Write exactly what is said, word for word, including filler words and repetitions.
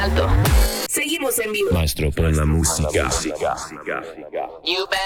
alto. Seguimos en vivo. Maestro, pon la música. You bet.